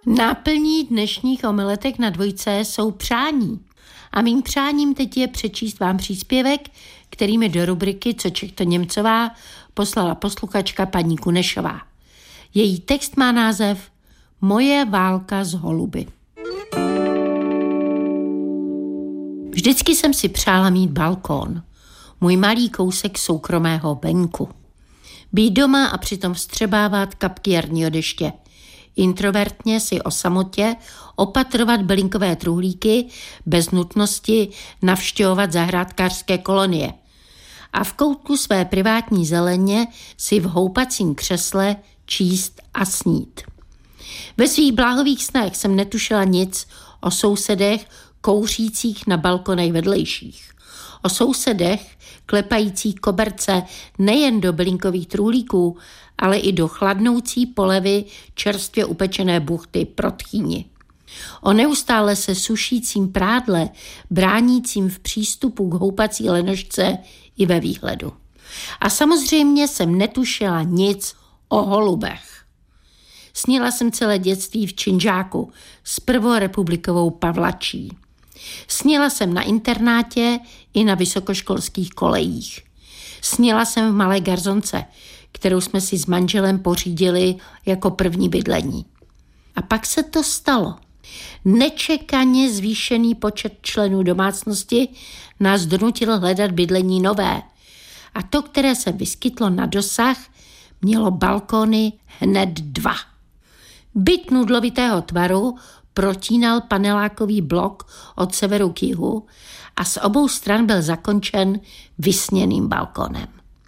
Náplní dnešních omeletek na dvojce jsou přání. A mým přáním teď je přečíst vám příspěvek, který mi do rubriky Co Čech to Němcová poslala posluchačka paní Kunešová. Její text má název Moje válka s holuby. Vždycky jsem si přála mít balkón, můj malý kousek soukromého venku. Být doma a přitom vstřebávat kapky jarního deště. Introvertně si o samotě opatrovat bylinkové truhlíky bez nutnosti navštěvovat zahrádkářské kolonie. A v koutku své privátní zeleně si v houpacím křesle číst a snít. Ve svých bláhových snech jsem netušila nic o sousedech kouřících na balkonech vedlejších. O sousedech klepajících koberce nejen do bylinkových truhlíků, ale i do chladnoucí polevy čerstvě upečené buchty pro tchýni. O neustále se sušícím prádle, bránícím v přístupu k houpací lenošce i ve výhledu. A samozřejmě jsem netušila nic o holubech. Snila jsem celé dětství v činžáku s prvorepublikovou Pavlačí. Snila jsem na internátě i na vysokoškolských kolejích. Snila jsem v malé garzonce, kterou jsme si s manželem pořídili jako první bydlení. A pak se to stalo. Nečekaně zvýšený počet členů domácnosti nás donutil hledat bydlení nové. A to, které se vyskytlo na dosah, mělo balkony hned 2. Byt nudlovitého tvaru protínal panelákový blok od severu k jihu a z obou stran byl zakončen vysněným balkonem.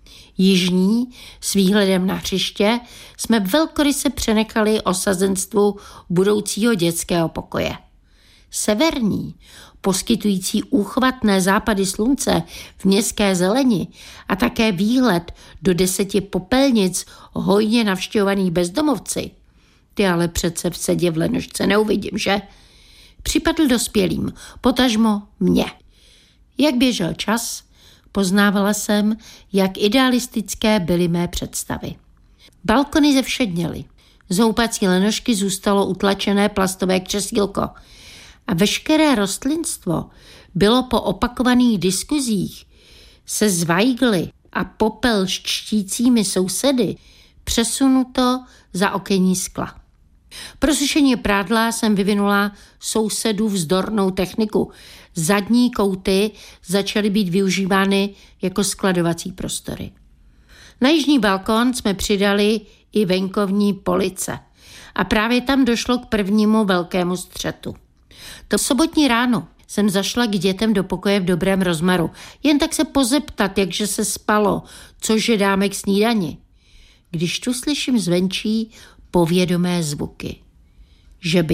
Jižní, s výhledem na hřiště, jsme velkoryse přenechali osazenstvu budoucího dětského pokoje. Severní, poskytující úchvatné západy slunce v městské zeleni a také výhled do 10 popelnic hojně navštěvovaných bezdomovci, ty ale přece v sedě v lenošce neuvidím, že? Připadl dospělým, potažmo mě. Jak běžel čas, poznávala jsem, jak idealistické byly mé představy. Balkony zevšedněly. Z houpací lenošky zůstalo utlačené plastové křesílko a veškeré rostlinstvo bylo po opakovaných diskuzích se zvajgly a popel štícími sousedy přesunuto za okenní skla. Pro sušení prádla jsem vyvinula sousedů vzdornou techniku. Zadní kouty začaly být využívány jako skladovací prostory. Na jižní balkon jsme přidali i venkovní police a právě tam došlo k prvnímu velkému střetu. To sobotní ráno jsem zašla k dětem do pokoje v dobrém rozmaru, jen tak se pozeptat, jakže se spalo, cože dáme k snídani. Když tu slyším zvenčí povědomé zvuky, že by